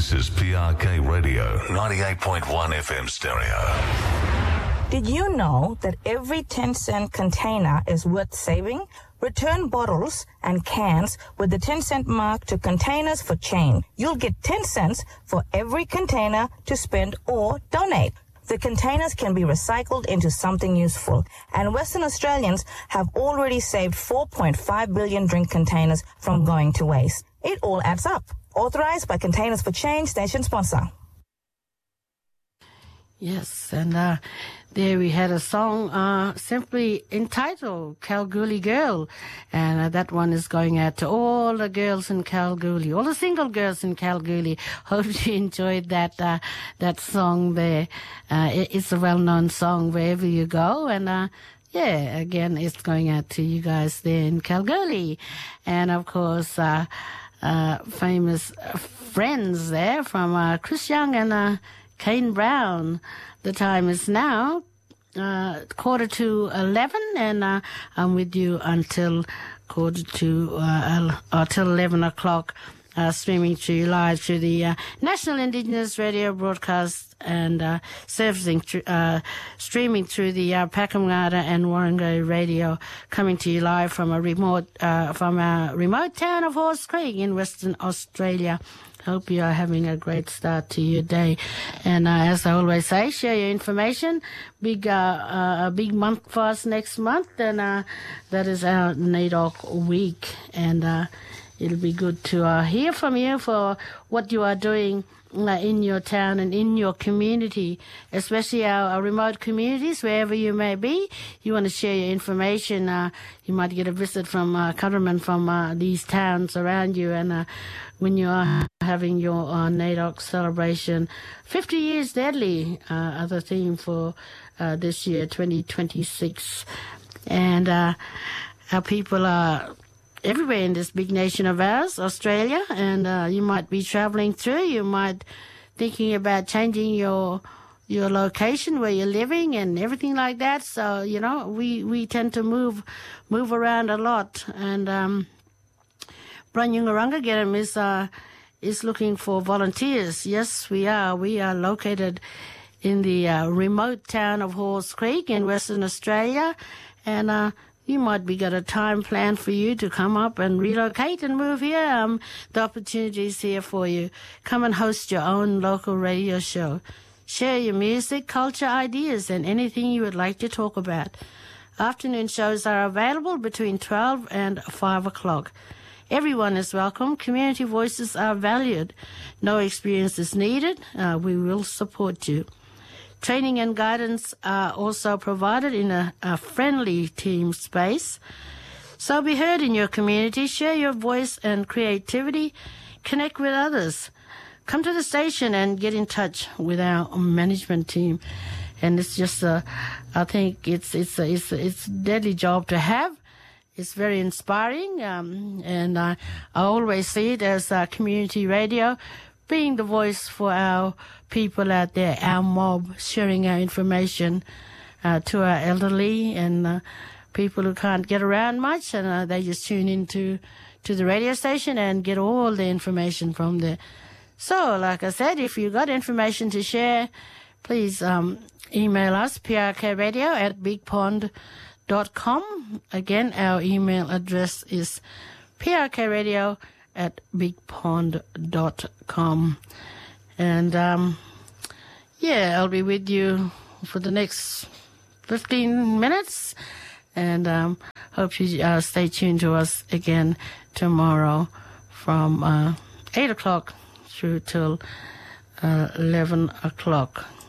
This is PRK Radio, 98.1 FM stereo. Did you know that every 10-cent container is worth saving? Return bottles and cans with the 10-cent mark to Containers for Change. You'll get 10 cents for every container to spend or donate. The containers can be recycled into something useful, and Western Australians have already saved 4.5 billion drink containers from going to waste. It all adds up. Authorized by Containers for Change, station sponsor. Yes, and there we had a song simply entitled Kalgoorlie Girl, and that one is going out to all the girls in Kalgoorlie, all the single girls in Kalgoorlie. Hope you enjoyed that song there. It's a well-known song wherever you go, and yeah, again, it's going out to you guys there in Kalgoorlie. And of course, famous friends there from Chris Young and Kane Brown. The time is now 11:15, and I'm with you until till 11 o'clock, streaming to you live through the National Indigenous Radio broadcast and streaming through the Pakamgata and Warringah Radio, coming to you live from a remote town of Halls Creek in Western Australia. Hope you are having a great start to your day. And as I always say, share your information. A big month for us next month, and that is our NAIDOC week. And it'll be good to hear from you for what you are doing in your town and in your community, especially our remote communities, wherever you may be. You want to share your information. You might get a visit from countrymen from these towns around you, and when you are having your NAIDOC celebration, 50 years deadly, other theme for this year, 2026. And our people are everywhere in this big nation of ours, Australia, and you might be traveling through. You might thinking about changing your location where you're living and everything like that. So, you know, we tend to move around a lot. And Branyungaranga is looking for volunteers. Yes, we are. We are located in the remote town of Halls Creek in Western Australia, and you might be got a time planned for you to come up and relocate and move here. The opportunity is here for you. Come and host your own local radio show. Share your music, culture, ideas, and anything you would like to talk about. Afternoon shows are available between 12 and 5 o'clock. Everyone is welcome. Community voices are valued. No experience is needed. We will support you. Training and guidance are also provided in a friendly team space. So be heard in your community. Share your voice and creativity. Connect with others. Come to the station and get in touch with our management team. And it's just I think it's a deadly job to have. It's very inspiring, and I always see it as community radio, being the voice for our people out there, our mob, sharing our information to our elderly and people who can't get around much, and they just tune into the radio station and get all the information from there. So, like I said, if you've got information to share, please email us, prkradio@bigpond.com. Again, our email address is prkradio@bigpond.com. And yeah, I'll be with you for the next 15 minutes, and hope you stay tuned to us again tomorrow from 8 o'clock through till 11 o'clock.